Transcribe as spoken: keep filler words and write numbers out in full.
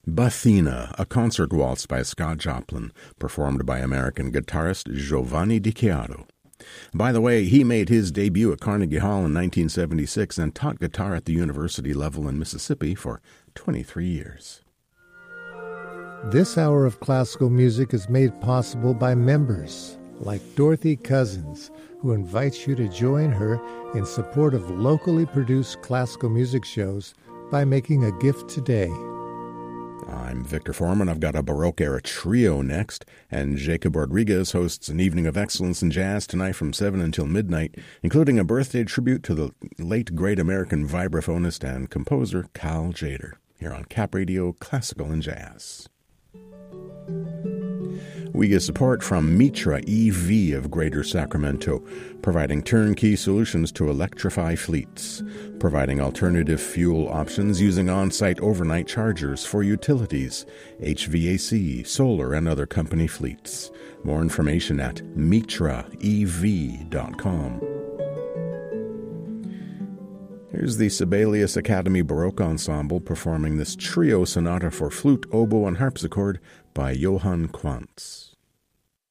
Bathina, a concert waltz by Scott Joplin, performed by American guitarist Giovanni Di Chiaro. By the way, he made his debut at Carnegie Hall in nineteen seventy-six and taught guitar at the university level in Mississippi for twenty-three years. This hour of classical music is made possible by members like Dorothy Cousins, who invites you to join her in support of locally produced classical music shows by making a gift today. I'm Victor Foreman. I've got a Baroque-era trio next, and Jacob Rodriguez hosts an evening of excellence in jazz tonight from seven until midnight, including a birthday tribute to the late great American vibraphonist and composer Cal Tjader, here on Cap Radio Classical and Jazz. We get support from Mitra E V of Greater Sacramento, providing turnkey solutions to electrify fleets, providing alternative fuel options using on-site overnight chargers for utilities, H V A C, solar, and other company fleets. More information at mitra e v dot com. Here's the Sibelius Academy Baroque Ensemble performing this trio sonata for flute, oboe, and harpsichord by Johann Quantz.